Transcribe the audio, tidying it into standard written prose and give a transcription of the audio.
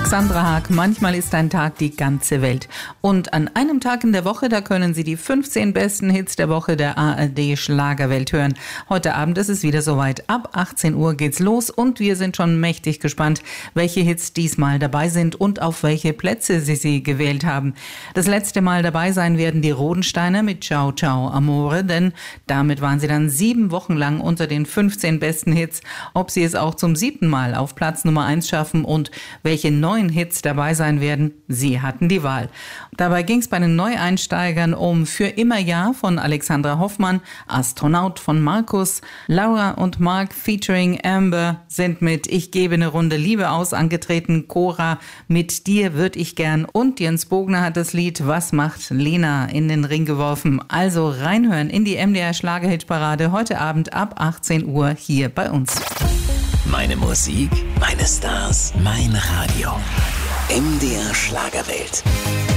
Alexandra Haag, manchmal ist ein Tag die ganze Welt. Und an einem Tag in der Woche, da können Sie die 15 besten Hits der Woche der ARD Schlagerwelt hören. Heute Abend ist es wieder soweit. Ab 18 Uhr geht's los und wir sind schon mächtig gespannt, welche Hits diesmal dabei sind und auf welche Plätze sie gewählt haben. Das letzte Mal dabei sein werden die Rodensteiner mit Ciao Ciao Amore, denn damit waren sie dann 7 Wochen lang unter den 15 besten Hits. Ob sie es auch zum 7. Mal auf Platz Nummer 1 schaffen und welche neuen Hits dabei sein werden, sie hatten die Wahl. Dabei ging es bei den Neueinsteigern um Für immer Ja von Alexandra Hoffmann, Astronaut von Markus, Laura und Mark featuring Amber sind mit Ich gebe eine Runde Liebe aus angetreten, Cora mit Dir würd ich gern und Jens Bogner hat das Lied Was macht Lena in den Ring geworfen. Also reinhören in die MDR Schlagerhitparade heute Abend ab 18 Uhr hier bei uns. Meine Musik, meine Stars, mein Radio. MDR Schlagerwelt.